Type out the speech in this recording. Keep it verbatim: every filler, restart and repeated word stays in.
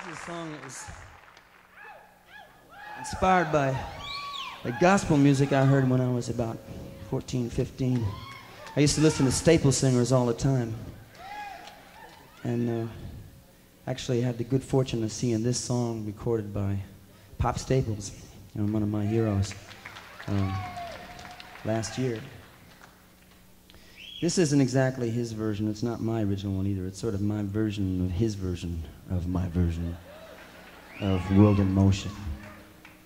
This song is inspired by the gospel music I heard when I was about fourteen, fifteen. I used to listen to staple singers all the time. And uh, actually had the good fortune of seeing this song recorded by Pop Staples, you know, one of my heroes, um, last year. This isn't exactly his version. It's not my original one either. It's sort of my version of his version of my version of World in Motion.